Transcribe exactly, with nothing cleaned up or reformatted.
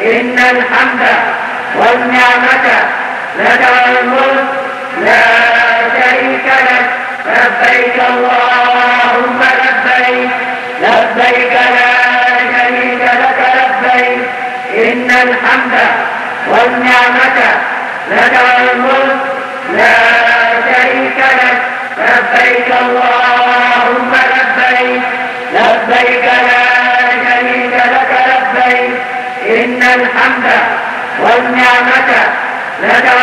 إن الحمد والنعمة لك والملك لا شريك لك. لبيك اللهم لبيك لبيك لا شريك لك لبيك. إن الحمد والنعمة لك والملك لا شريك لك. لبيك اللهم لبيك لبيك لا شريك لك لبيك. إن الحمد والنعمة لك